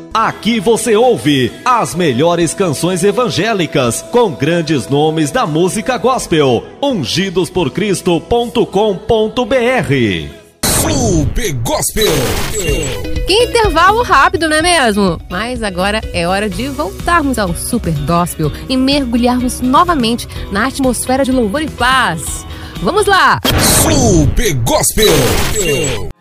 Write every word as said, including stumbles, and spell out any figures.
Aqui você ouve as melhores canções evangélicas com grandes nomes da música gospel. ungidos por cristo ponto com ponto br. Super Gospel. Que intervalo rápido, não é mesmo? Mas agora é hora de voltarmos ao Super Gospel e mergulharmos novamente na atmosfera de louvor e paz. Vamos lá! Super Gospel.